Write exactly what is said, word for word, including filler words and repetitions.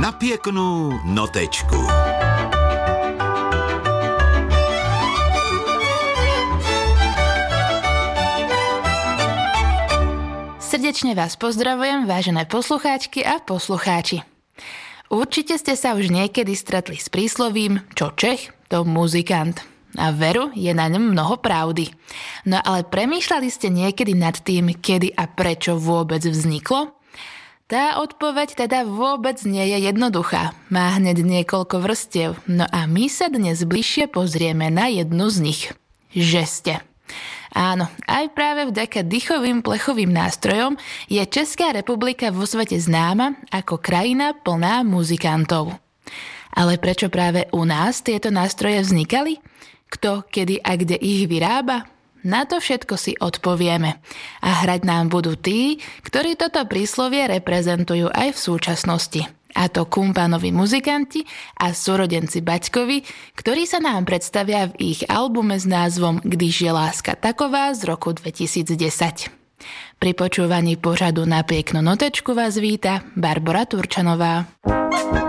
Na pěknou notečku. Srdečne vás pozdravujem, vážené poslucháčky a poslucháči. Určite ste sa už niekedy stretli s príslovím, čo Čech, to muzikant. A veru, je na ňom mnoho pravdy. No ale premýšľali ste niekedy nad tým, kedy a prečo vôbec vzniklo? Tá odpoveď teda vôbec nie je jednoduchá. Má hneď niekoľko vrstiev. No a my sa dnes bližšie pozrieme na jednu z nich. Žeste. Áno, aj práve vďaka dýchovým plechovým nástrojom je Česká republika vo svete známa ako krajina plná muzikantov. Ale prečo práve u nás tieto nástroje vznikali? Kto, kedy a kde ich vyrába? Na to všetko si odpovieme. A hrať nám budú tí, ktorí toto príslovie reprezentujú aj v súčasnosti. A to kumpánovi muzikanti a súrodenci Baťkovi, ktorí sa nám predstavia v ich albume s názvom Když je láska taková z roku dvetisícdesať. Pri počúvaní pořadu Na pěknou notečku vás víta Barbora Turčanová.